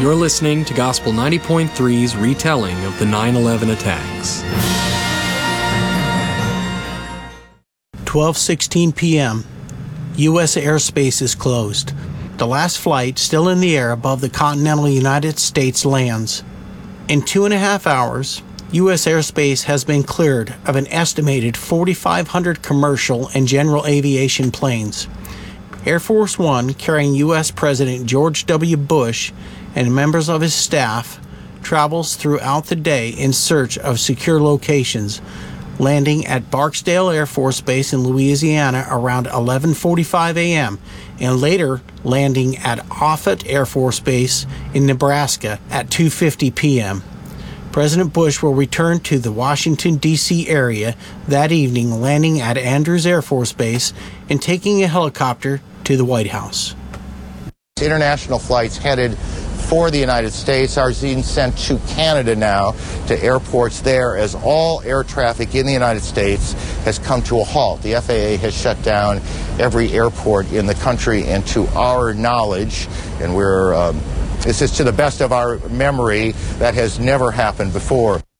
You're listening to Gospel 90.3's retelling of the 9/11 attacks. 12:16 p.m. U.S. airspace is closed. The last flight, still in the air above the continental United States, lands. In 2.5 hours, U.S. airspace has been cleared of an estimated 4,500 commercial and general aviation planes. Air Force One, carrying U.S. President George W. Bush and members of his staff, travels throughout the day in search of secure locations, landing at Barksdale Air Force Base in Louisiana around 11:45 a.m. and later landing at Offutt Air Force Base in Nebraska at 2:50 p.m. President Bush will return to the Washington, D.C. area that evening, landing at Andrews Air Force Base and taking a helicopter to the White House. International flights headed for the United States are being sent to Canada now, to airports there, as all air traffic in the United States has come to a halt. The FAA has shut down every airport in the country, and to our knowledge, and this is to the best of our memory, that has never happened before.